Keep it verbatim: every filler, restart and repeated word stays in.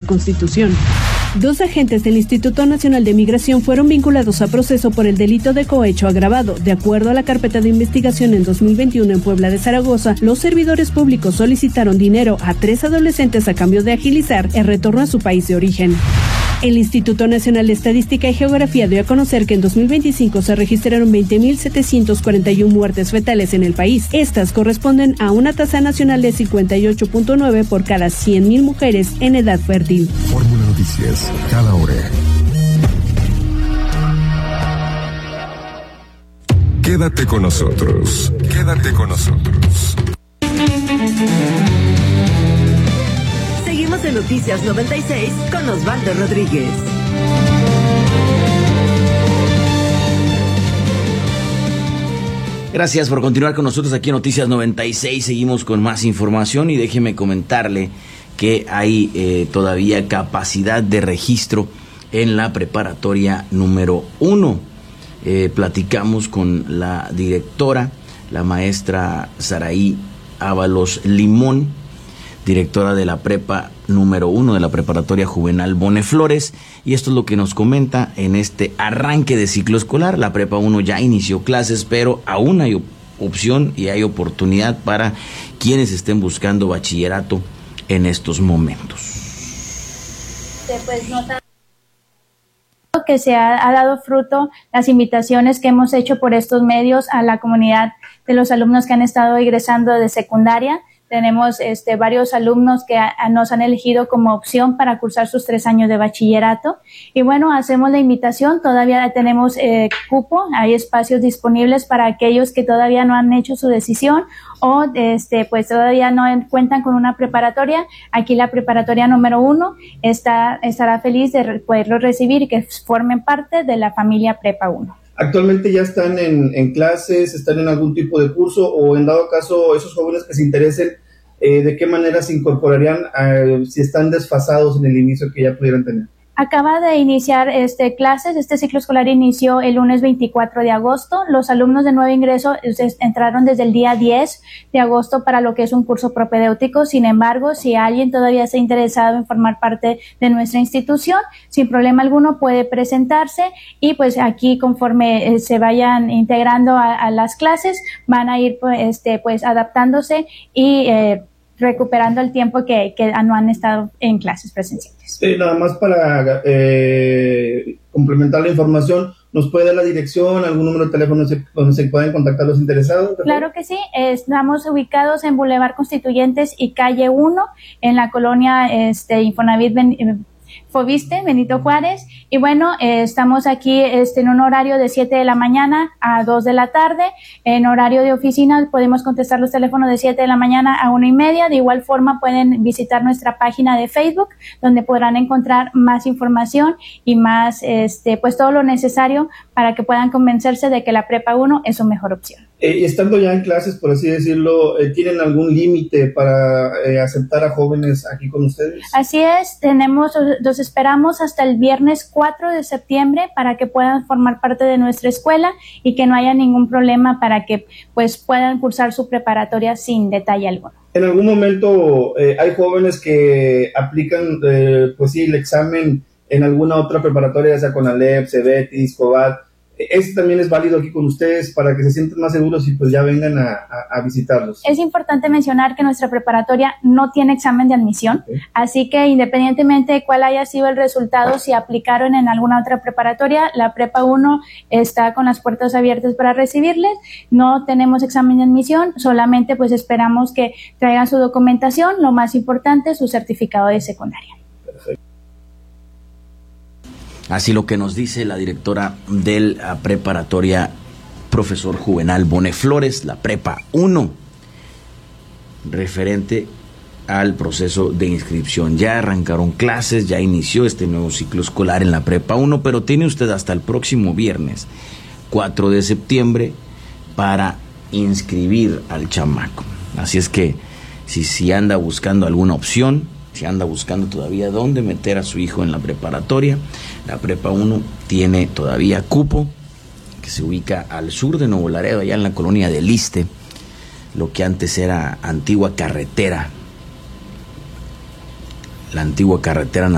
Constitución. Dos agentes del Instituto Nacional de Migración fueron vinculados a proceso por el delito de cohecho agravado. De acuerdo a la carpeta de investigación en dos mil veintiuno en Puebla de Zaragoza, los servidores públicos solicitaron dinero a tres adolescentes a cambio de agilizar el retorno a su país de origen. El Instituto Nacional de Estadística y Geografía dio a conocer que en dos mil veinticinco se registraron veinte mil setecientos cuarenta y uno muertes fetales en el país. Estas corresponden a una tasa nacional de cincuenta y ocho punto nueve por cada cien mil mujeres en edad fértil. Fórmula Noticias, cada hora. Quédate con nosotros. Quédate con nosotros. Seguimos en Noticias noventa y seis con Osvaldo Rodríguez. Gracias por continuar con nosotros aquí en Noticias noventa y seis. Seguimos con más información y déjeme comentarle que hay eh, todavía capacidad de registro en la preparatoria número uno. Eh, platicamos con la directora, la maestra Saraí Ábalos Limón, directora de la prepa número uno de la preparatoria Juvenal Bone Flores, y esto es lo que nos comenta en este arranque de ciclo escolar. La prepa uno ya inició clases, pero aún hay op- opción y hay oportunidad para quienes estén buscando bachillerato en estos momentos. Pues nota que se ha, ha dado fruto las invitaciones que hemos hecho por estos medios a la comunidad de los alumnos que han estado egresando de secundaria. Tenemos este, varios alumnos que a, a nos han elegido como opción para cursar sus tres años de bachillerato. Y bueno, hacemos la invitación, todavía tenemos eh, cupo, hay espacios disponibles para aquellos que todavía no han hecho su decisión o este, pues todavía no cuentan con una preparatoria. Aquí la preparatoria número uno está, estará feliz de poderlo recibir y que formen parte de la familia Prepa uno. ¿Actualmente ya están en, en clases, están en algún tipo de curso o en dado caso esos jóvenes que se interesen, eh, de qué manera se incorporarían a, si están desfasados en el inicio que ya pudieran tener? Acaba de iniciar este clases, este ciclo escolar inició el lunes veinticuatro de agosto. Los alumnos de nuevo ingreso entraron desde el día diez de agosto para lo que es un curso propedéutico. Sin embargo, si alguien todavía está interesado en formar parte de nuestra institución, sin problema alguno puede presentarse y pues aquí conforme se vayan integrando a, a las clases van a ir pues, este, pues adaptándose y eh, recuperando el tiempo que, que no han estado en clases presenciales. Sí, nada más para eh, complementar la información, ¿nos puede dar la dirección, algún número de teléfono donde se pueden contactar los interesados? Claro que sí, estamos ubicados en Boulevard Constituyentes y Calle uno, en la colonia este, Infonavit Ben, Foviste, Benito Juárez, y bueno, eh, estamos aquí este, en un horario de siete de la mañana a dos de la tarde, en horario de oficina podemos contestar los teléfonos de siete de la mañana a una y media. De igual forma pueden visitar nuestra página de Facebook, donde podrán encontrar más información y más, este, pues todo lo necesario para que puedan convencerse de que la Prepa uno es su mejor opción. Eh, estando ya en clases, por así decirlo, eh, ¿tienen algún límite para eh, aceptar a jóvenes aquí con ustedes? Así es, tenemos, los esperamos hasta el viernes cuatro de septiembre para que puedan formar parte de nuestra escuela y que no haya ningún problema para que pues puedan cursar su preparatoria sin detalle alguno. En algún momento eh, hay jóvenes que aplican, eh, pues sí, el examen en alguna otra preparatoria, ya sea con Alep, Cebetis, Cobat. ¿Este también es válido aquí con ustedes para que se sientan más seguros y pues ya vengan a, a, a visitarlos? Es importante mencionar que nuestra preparatoria no tiene examen de admisión, okay. Así que independientemente de cuál haya sido el resultado, si aplicaron en alguna otra preparatoria, la Prepa uno está con las puertas abiertas para recibirles. No tenemos examen de admisión, solamente pues esperamos que traigan su documentación, lo más importante, su certificado de secundaria. Perfecto. Así lo que nos dice la directora de la preparatoria, profesor Juvenal Bone Flores, la Prepa uno, referente al proceso de inscripción. Ya arrancaron clases, ya inició este nuevo ciclo escolar en la Prepa uno, pero tiene usted hasta el próximo viernes, cuatro de septiembre, para inscribir al chamaco. Así es que si, si anda buscando alguna opción, si anda buscando todavía dónde meter a su hijo en la preparatoria, la Prepa uno tiene todavía cupo, que se ubica al sur de Nuevo Laredo, allá en la colonia del Iste, lo que antes era antigua carretera, la antigua carretera